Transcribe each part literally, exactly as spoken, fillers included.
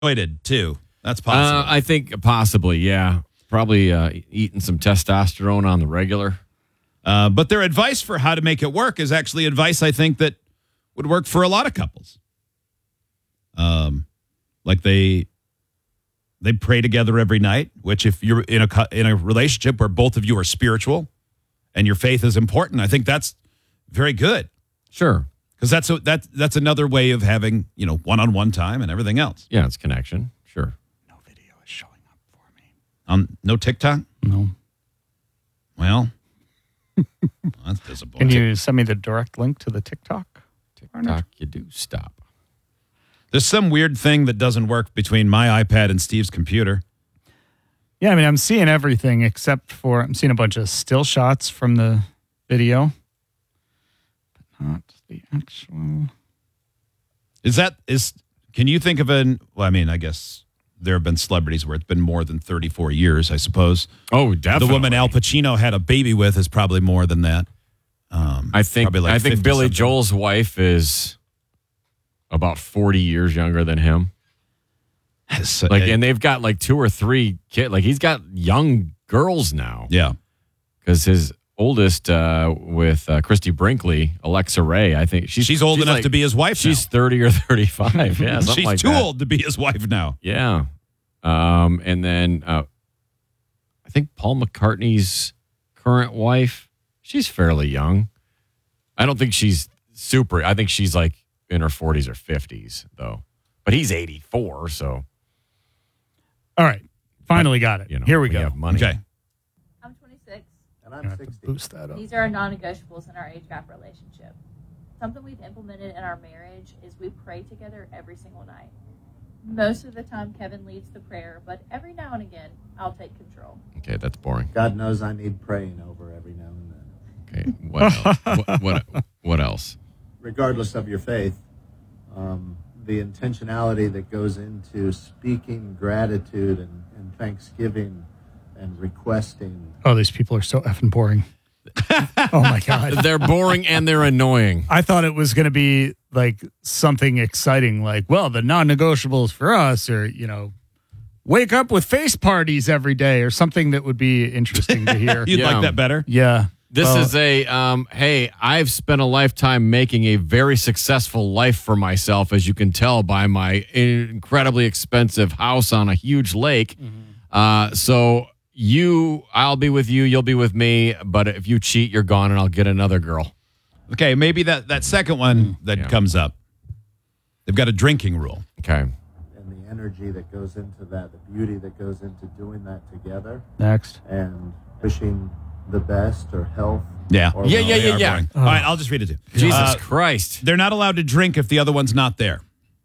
Exploited, too. That's possible. Uh, I think possibly, yeah. Probably uh, eating some testosterone on the regular. Uh, but their advice for how to make it work is actually advice I think that would work for a lot of couples. Um, like they they pray together every night, which if you're in a in a relationship where both of you are spiritual and your faith is important, I think that's very good. Sure. Because that's a, that, that's another way of having, you know, one-on-one time and everything else. Yeah, it's connection. Sure. No video is showing up for me. Um, no TikTok? No. Well, that's disappointing. Can you send me the direct link to the TikTok? TikTok, you do stop. There's some weird thing that doesn't work between my iPad and Steve's computer. Yeah, I mean, I'm seeing everything except for I'm seeing a bunch of still shots from the video, but not the actual. Is that is? Can you think of an? Well, I mean, I guess there have been celebrities where it's been more than thirty-four years. I suppose. Oh, definitely. The woman Al Pacino had a baby with is probably more than that. Um, I think. like I think Billy something. Joel's wife is about forty years younger than him. So, Like, uh, and they've got like two or three kids. Like, he's got young girls now. yeah. Because his oldest uh, with uh, Christy Brinkley, Alexa Ray, I think she's She's old enough like- to be his wife. She's now. thirty or thirty-five. Yeah, something she's like too that. old to be his wife now. Yeah. Um, and then uh, I think Paul McCartney's current wife, she's fairly young. I don't think she's super. I think she's like in her forties or fifties, though. But he's eighty-four, so. All right, finally got it. You know, Here we when go. you have money. Okay. I'm twenty-six. And I I'm have to sixty. boost that up. These are our non-negotiables in our age gap relationship. Something we've implemented in our marriage is we pray together every single night. Most of the time, Kevin leads the prayer, but every now and again, I'll take control. Okay, that's boring. God knows I need praying over every now and then. Okay, what else? what, what, what else? Regardless of your faith, um, the intentionality that goes into speaking gratitude and, and thanksgiving and requesting. Oh, these people are so effing boring. Oh my God. They're boring and they're annoying. I thought it was going to be like something exciting, like, well, the non-negotiables for us are, you know, wake up with face parties every day or something that would be interesting to hear. You'd Yeah. like that better? Yeah. This Well, is a, um, hey, I've spent a lifetime making a very successful life for myself, as you can tell by my incredibly expensive house on a huge lake. Uh, so you, I'll be with you, you'll be with me, but if you cheat, you're gone and I'll get another girl. Okay, maybe that, that second one that Yeah. comes up. They've got a drinking rule. Okay. And the energy that goes into that, the beauty that goes into doing that together, next. and wishing the best or health. Yeah. Or Yeah, yeah, They yeah, are yeah. boring. All right, I'll just read it to you. Jesus Uh, Christ. they're not allowed to drink if the other one's not there.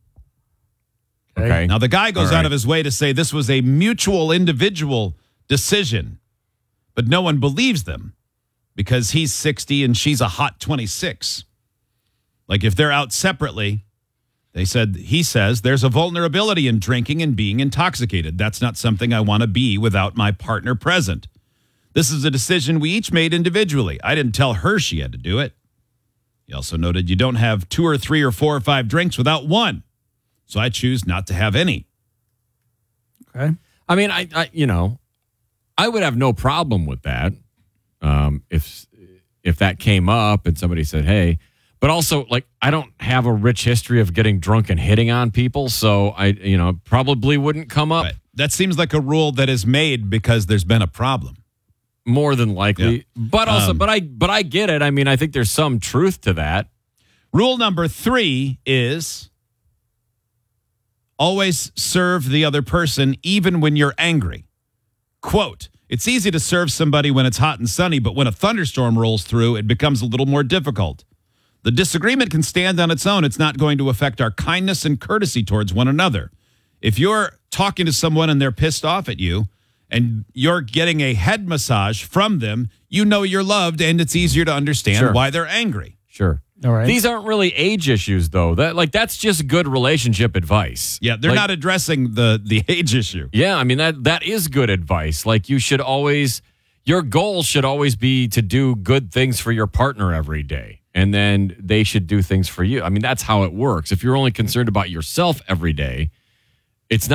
Okay. Now, the guy goes All right. out of his way to say this was a mutual individual decision, but no one believes them because he's sixty and she's a hot twenty-six. Like if they're out separately, they said, he says, there's a vulnerability in drinking and being intoxicated. That's not something I want to be without my partner present. This is a decision we each made individually. I didn't tell her she had to do it. He also noted you don't have two or three or four or five drinks without one. So I choose not to have any. Okay. I mean, I, I, you know, I would have no problem with that um, if if that came up and somebody said, "Hey," but also like I don't have a rich history of getting drunk and hitting on people, so I, you know, probably wouldn't come up. Right. That seems like a rule that is made because there's been a problem. More than likely, Yeah. but also, Um, but I, but I get it. I mean, I think there's some truth to that. Rule number three is always serve the other person even when you're angry. Quote, it's easy to serve somebody when it's hot and sunny, but when a thunderstorm rolls through, it becomes a little more difficult. The disagreement can stand on its own. It's not going to affect our kindness and courtesy towards one another. If you're talking to someone and they're pissed off at you and you're getting a head massage from them, you know you're loved and it's easier to understand Sure. why they're angry. Sure. All right. These aren't really age issues, though. That like that's just good relationship advice. Yeah, they're Like, not addressing the the age issue. Yeah, I mean that that is good advice. Like you should always, your goal should always be to do good things for your partner every day, and then they should do things for you. I mean that's how it works. If you're only concerned about yourself every day, It's not